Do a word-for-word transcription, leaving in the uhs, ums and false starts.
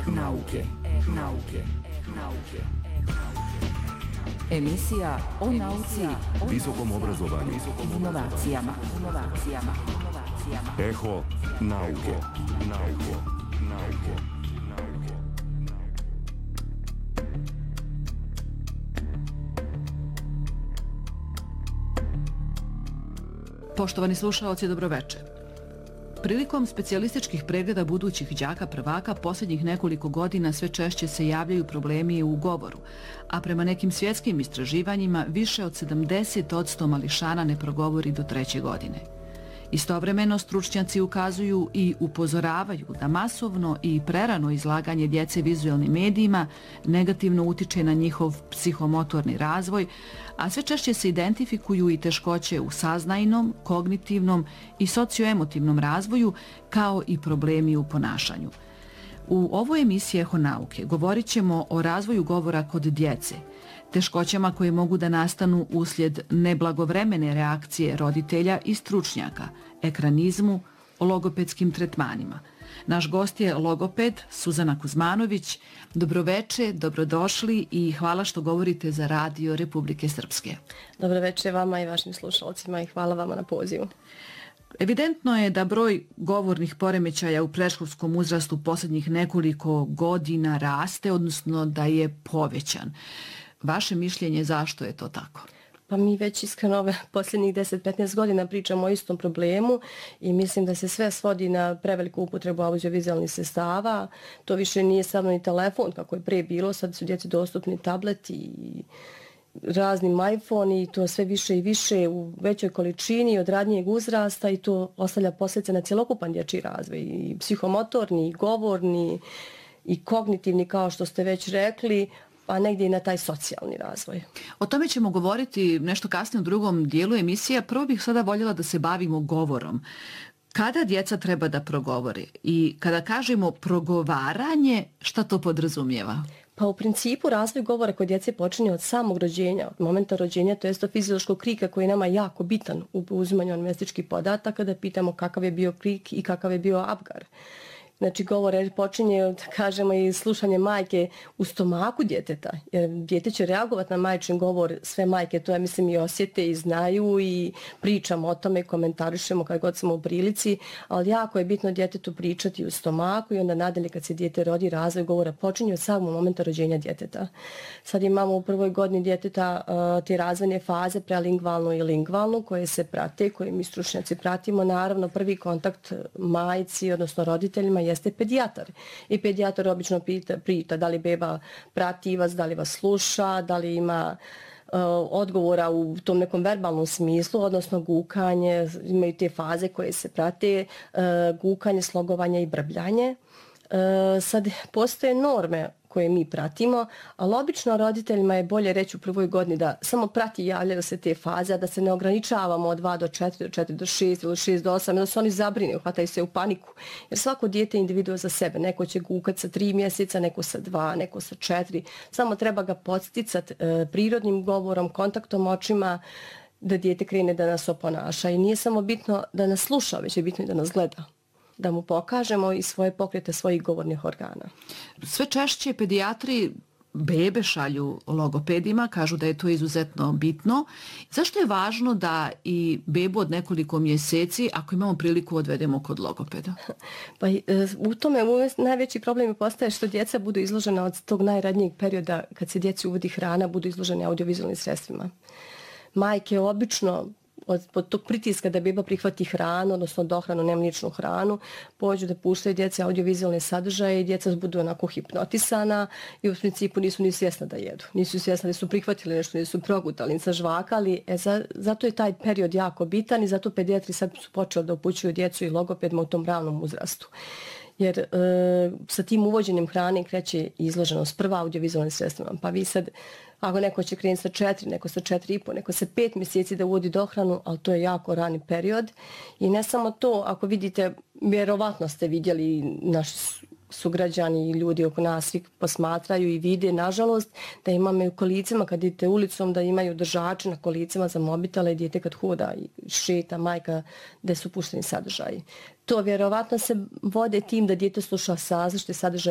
nauke, nauke, nauke. Emisija o nauci, visokom obrazovanju i inovacijama. inovacijama. Eho nauke, nauke, nauke, nauke. Poštovani slušaoci, dobroveče. Prilikom specijalističkih pregleda budućih đaka prvaka posljednjih nekoliko godina sve češće se javljaju problemi u govoru, a prema nekim svjetskim istraživanjima više od sedamdeset posto mališana ne progovori do treće godine. Istovremeno stručnjaci ukazuju i upozoravaju da masovno i prerano izlaganje djece vizuelnim medijima negativno utiče na njihov psihomotorni razvoj, a sve češće se identifikuju i teškoće u saznajnom, kognitivnom i socioemotivnom razvoju, kao i problemi u ponašanju. U ovoj emisiji Eho nauke govorit ćemo o razvoju govora kod djece, teškoćama koje mogu da nastanu uslijed neblagovremene reakcije roditelja i stručnjaka, ekranizmu, o logopedskim tretmanima. Naš gost je logoped Suzana Kuzmanović. Dobroveče, dobrodošli i hvala što govorite za Radio Republike Srpske. Dobroveče vama i vašim slušalcima i hvala vama na pozivu. Evidentno je da broj govornih poremećaja u predškolskom uzrastu posljednjih nekoliko godina raste, odnosno da je povećan. Vaše mišljenje zašto je to tako? Pa mi već iskreno ove posljednjih deset do petnaest godina pričamo o istom problemu i mislim da se sve svodi na preveliku upotrebu audiovizualnih sredstava. To više nije samo ni telefon kako je prije bilo, sad su djeci dostupni tableti i razni iPhone i to sve više i više u većoj količini od radnijeg uzrasta i to ostavlja posljedice na cjelokupan dječji razvoj, i psihomotorni, i govorni, i kognitivni kao što ste već rekli, a negdje i na taj socijalni razvoj. O tome ćemo govoriti nešto kasnije u drugom dijelu emisije. Prvo bih sada voljela da se bavimo govorom. Kada djeca treba da progovore? I kada kažemo progovaranje, šta to podrazumijeva? Pa u principu razvoj govora kod djece počinje od samog rođenja, od momenta rođenja, to jest od fiziološkog krika koji je nama jako bitan u uzimanju anamnestičkih podataka da pitamo kakav je bio krik i kakav je bio apgar. Znači, govor počinje, da kažemo, i slušanje majke u stomaku djeteta, jer djete će reagovati na majčin govor, sve majke to, ja mislim, i osjete i znaju i pričamo o tome, komentarišemo kad god smo u prilici, ali jako je bitno djetetu pričati u stomaku i onda nadalje kad se djete rodi, razvoj govora počinje od samog momenta rođenja djeteta. Sad imamo u prvoj godini djeteta uh, te razvojne faze, prelingvalnu i lingvalnu, koje se prate, koje mi stručnjaci pratimo. Naravno, prvi kontakt majci, odnosno roditeljima, jeste pedijatar. I pedijatar obično pita, pita da li beba prati vas, da li vas sluša, da li ima uh, odgovora u tom nekom verbalnom smislu, odnosno gukanje, imaju te faze koje se prate, uh, gukanje, slogovanje i brbljanje. Uh, sad postoje norme koje mi pratimo, ali obično roditeljima je bolje reći u prvoj godini da samo prati, javljaju se te faze, da se ne ograničavamo od dva do četiri, do četiri do šest ili šest do osam, da se oni zabrinu, hvataju se u paniku. Jer svako dijete je individuo za sebe. Neko će gukati sa tri mjeseca, neko sa dva, neko sa četiri. Samo treba ga podsticati e, prirodnim govorom, kontaktom očima, da dijete krene da nas oponaša. I nije samo bitno da nas sluša, već je bitno i da nas gleda, da mu pokažemo i svoje pokrete svojih govornih organa. Sve češće pedijatri bebe šalju logopedima, kažu da je to izuzetno bitno. Zašto je važno da i bebu od nekoliko mjeseci, ako imamo priliku, odvedemo kod logopeda? Pa u tome najveći problem postaje što djeca budu izložena od tog najradnijeg perioda kad se djeci uvodi hrana, budu izloženi audiovizualnim sredstvima. Majke obično od, od tog pritiska da beba prihvati hranu, odnosno dohranu, nemličnu hranu, pođu da puštaju djece audiovizualne sadržaje i djeca budu onako hipnotisana i u principu nisu ni svjesna da jedu. Nisu svjesna da su prihvatili nešto, nisu progutali, sažvakali. E, za, zato je taj period jako bitan i zato pedijatri sad su počeli da upućuju djecu i logopedima u tom ravnom uzrastu. Jer e, sa tim uvođenjem hrane kreće izloženost prva audiovizualnim sredstvima. Pa vi sad, ako neko će krenuti sa četiri, neko sa četiri i po, neko sa pet mjeseci da uvodi dohranu, ali to je jako rani period. I ne samo to, ako vidite, vjerovatno ste vidjeli naši sugrađani i ljudi oko nas svi posmatraju i vide, nažalost, da imamo u kolicima, kad idete ulicom, da imaju držače na kolicima za mobitele i dijete kad hoda i šeta, majka, gde su pušteni sadržaji. To vjerovatno se vode tim da dijete sluša različite sadržaje